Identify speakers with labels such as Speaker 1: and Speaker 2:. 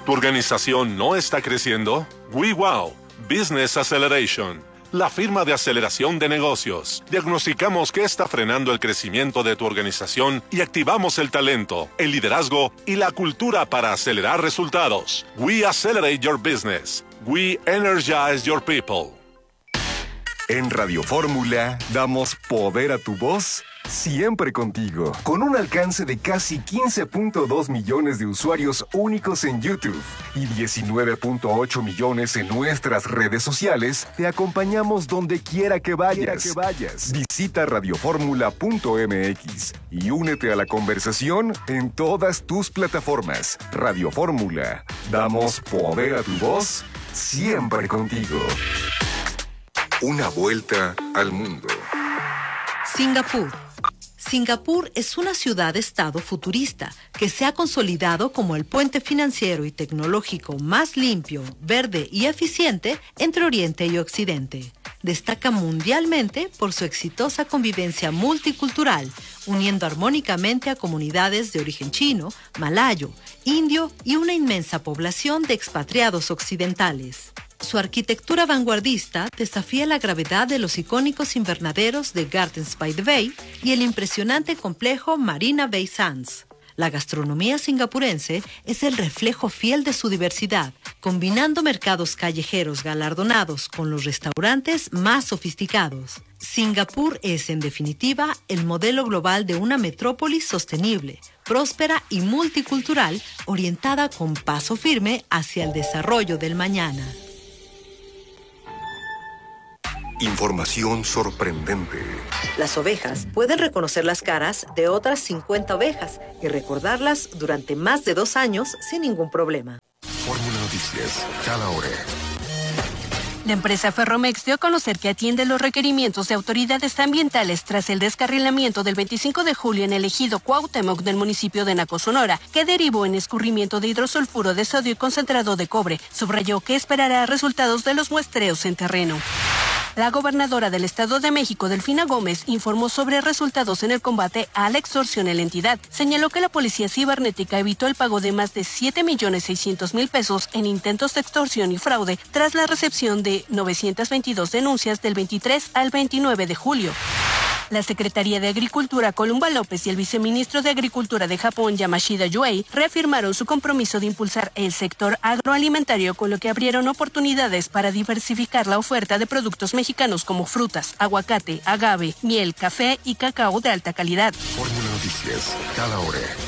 Speaker 1: ¿Tu organización no está creciendo? WeWow Business Acceleration, la firma de aceleración de negocios. Diagnosticamos qué está frenando el crecimiento de tu organización y activamos el talento, el liderazgo y la cultura para acelerar resultados. We accelerate your business. We energize your people.
Speaker 2: En Radio Fórmula damos poder a tu voz siempre contigo. Con un alcance de casi 15.2 millones de usuarios únicos en YouTube y 19.8 millones en nuestras redes sociales, te acompañamos donde quiera que vayas. Visita radioformula.mx y únete a la conversación en todas tus plataformas. Radio Fórmula. Damos poder a tu voz siempre contigo. Una vuelta al mundo.
Speaker 3: Singapur. Singapur es una ciudad-estado futurista que se ha consolidado como el puente financiero y tecnológico más limpio, verde y eficiente entre Oriente y Occidente. Destaca mundialmente por su exitosa convivencia multicultural, uniendo armónicamente a comunidades de origen chino, malayo, indio y una inmensa población de expatriados occidentales. Su arquitectura vanguardista desafía la gravedad de los icónicos invernaderos de Gardens by the Bay y el impresionante complejo Marina Bay Sands. La gastronomía singapurense es el reflejo fiel de su diversidad, combinando mercados callejeros galardonados con los restaurantes más sofisticados. Singapur es, en definitiva, el modelo global de una metrópoli sostenible, próspera y multicultural, orientada con paso firme hacia el desarrollo del mañana.
Speaker 2: Información sorprendente.
Speaker 3: Las ovejas pueden reconocer las caras de otras 50 ovejas y recordarlas durante más de 2 años sin ningún problema.
Speaker 2: Fórmula Noticias, cada hora.
Speaker 4: La empresa Ferromex dio a conocer que atiende los requerimientos de autoridades ambientales tras el descarrilamiento del 25 de julio en el ejido Cuauhtémoc del municipio de Naco, Sonora, que derivó en escurrimiento de hidrosulfuro de sodio y concentrado de cobre. Subrayó que esperará resultados de los muestreos en terreno. La gobernadora del Estado de México, Delfina Gómez, informó sobre resultados en el combate a la extorsión en la entidad. Señaló que la policía cibernética evitó el pago de más de 7.600.000 pesos en intentos de extorsión y fraude tras la recepción de 922 denuncias del 23 al 29 de julio. La Secretaría de Agricultura, Columba López, y el viceministro de Agricultura de Japón, Yamashita Yuei, reafirmaron su compromiso de impulsar el sector agroalimentario, con lo que abrieron oportunidades para diversificar la oferta de productos mexicanos como frutas, aguacate, agave, miel, café y cacao de alta calidad.
Speaker 2: Fórmula Noticias, cada hora.